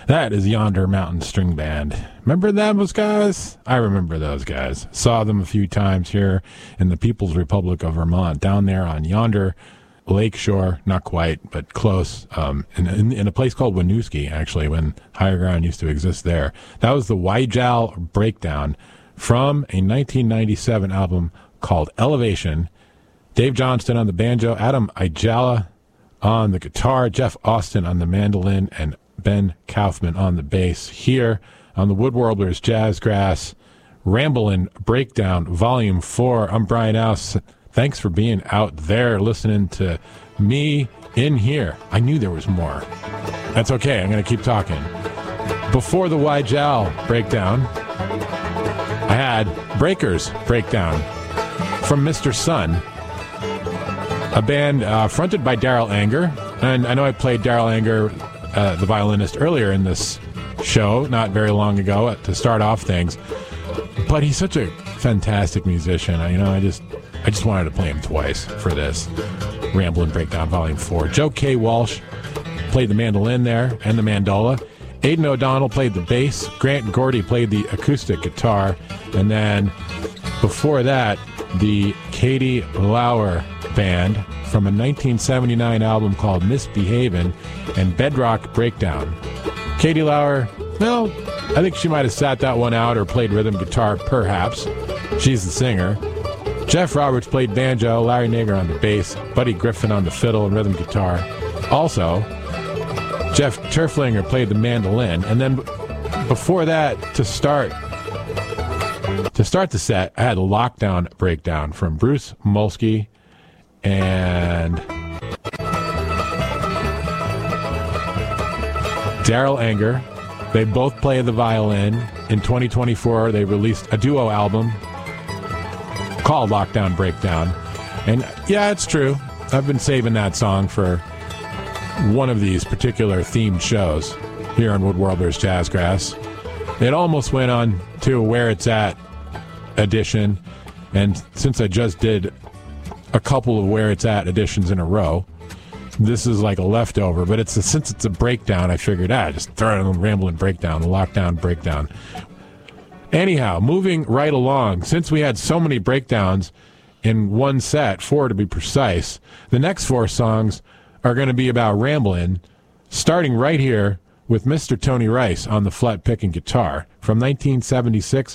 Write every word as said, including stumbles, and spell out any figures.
That is Yonder Mountain String Band. Remember those guys? I remember those guys. Saw them a few times here in the People's Republic of Vermont, down there on Yonder Lakeshore, not quite, but close, um, in, in, in a place called Winooski, actually, when Higher Ground used to exist there. That was the Whyjal Breakdown from a nineteen ninety-seven album called Elevation. Dave Johnston on the banjo, Adam Ijala on the guitar, Jeff Austin on the mandolin, and Ben Kaufman on the bass. Here on the Woodwarblers Jazzgrass Ramblin' Breakdown Volume four. I'm Brian House. Thanks for being out there listening to me in here. I knew there was more. That's okay. I'm going to keep talking. Before the Whyjal Breakdown, I had Breakers Breakdown from Mister Sun, a band uh, fronted by Daryl Anger. And I know I played Daryl Anger, uh, the violinist, earlier in this show, not very long ago, to start off things. But he's such a fantastic musician. I, you know, I just... I just wanted to play him twice for this Ramblin' Breakdown Volume four. Joe K. Walsh played the mandolin there and the mandola. Aidan O'Donnell played the bass. Grant Gordy played the acoustic guitar. And then before that, the Katie Lauer Band from a nineteen seventy-nine album called Misbehavin' and Bedrock Breakdown. Katie Lauer, well, I think she might have sat that one out or played rhythm guitar, perhaps. She's the singer. Jeff Roberts played banjo, Larry Nager on the bass, Buddy Griffin on the fiddle and rhythm guitar. Also, Jeff Turflinger played the mandolin. And then before that, to start to start the set, I had a Lockdown Breakdown from Bruce Molsky and Daryl Anger. They both play the violin. In twenty twenty-four, they released a duo album called Lockdown Breakdown. And yeah, it's true. I've been saving that song for one of these particular themed shows here on Woodwarblers Jazzgrass. It almost went on to a Where It's At edition. And since I just did a couple of Where It's At editions in a row, this is like a leftover. But it's a, since it's a breakdown, I figured, ah, just throw it on the Ramblin' Breakdown, the Lockdown Breakdown. Anyhow, moving right along, since we had so many breakdowns in one set, four to be precise, the next four songs are going to be about ramblin', starting right here with Mister Tony Rice on the flat pick and guitar from nineteen seventy-six,